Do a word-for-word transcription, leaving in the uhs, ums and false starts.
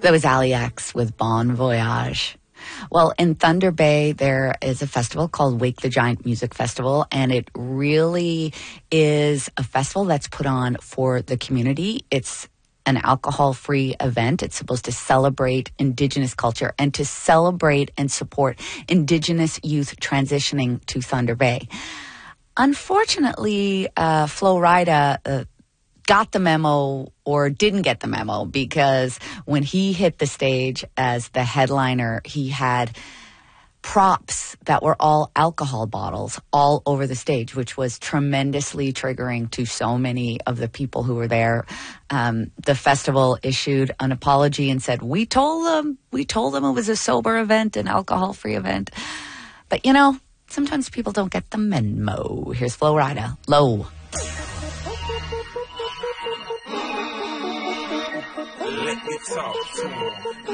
That was Ali X with Bon Voyage. Well, in Thunder Bay, there is a festival called Wake the Giant Music Festival, and it really is a festival that's put on for the community. It's an alcohol-free event. It's supposed to celebrate Indigenous culture and to celebrate and support Indigenous youth transitioning to Thunder Bay. Unfortunately, uh, Flo Rida uh, got the memo or didn't get the memo, because when he hit the stage as the headliner, he had props that were all alcohol bottles all over the stage, which was tremendously triggering to so many of the people who were there. Um, the festival issued an apology and said, we told them, we told them it was a sober event, an alcohol-free event. But, you know, sometimes people don't get the memo. Here's Flo Rida, Low. Let me talk to him.